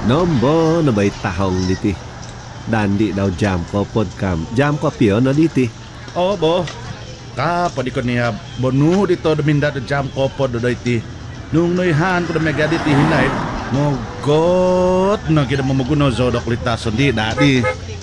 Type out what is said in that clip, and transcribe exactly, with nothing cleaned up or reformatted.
Nombo na ba'y tahong diti? Dandi daw jam ko podcast. Jam ko piyo no diti. Oo, bo. Kapag ko niya, bonu dito daminda do jam ko po do iti. Nung noihan ko na mega diti hinay, mogot na kita mamuguno zo do kulitason di dati.